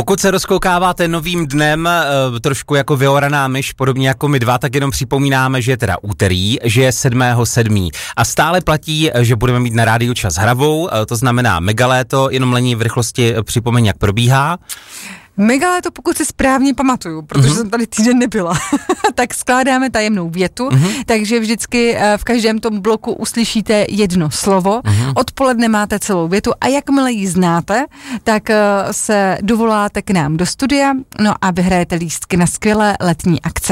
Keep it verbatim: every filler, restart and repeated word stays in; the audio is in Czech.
Pokud se rozkoukáváte novým dnem, trošku jako vyoraná myš, podobně jako my dva, tak jenom připomínáme, že je teda úterý, že je sedmého sedmého A stále platí, že budeme mít na rádiu čas hravou, to znamená megaléto, jenom Lení v rychlosti připomeň, jak probíhá. Megaléto, pokud se správně pamatuju, protože mm-hmm. jsem tady týden nebyla, tak skládáme tajemnou větu, mm-hmm. takže vždycky v každém tom bloku uslyšíte jedno slovo, mm-hmm. odpoledne máte celou větu a jakmile ji znáte, tak se dovoláte k nám do studia, no a vyhrajete lístky na skvělé letní akce.